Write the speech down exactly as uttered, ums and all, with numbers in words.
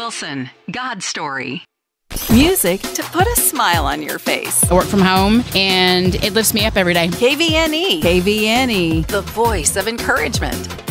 Wilson, God Story. Music to put a smile on your face. I work from home, and it lifts me up every day. K V N E. K V N E. The voice of encouragement.